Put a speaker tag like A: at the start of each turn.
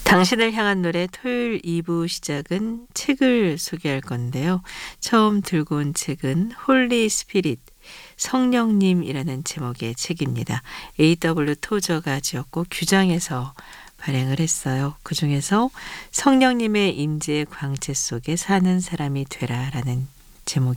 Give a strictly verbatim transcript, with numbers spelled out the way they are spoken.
A: 당신을 향한 노래 토요일 이 부 시작은 책을 소개할 건데요. 처음 들고 온 책은 홀리 스피릿 성령님이라는 제목의 책입니다. 에이더블유 토저가 지었고 규장에서 발행을 했어요. 그중에서 성령님의 임재의 광채 속에 사는 사람이 되라라는 제목이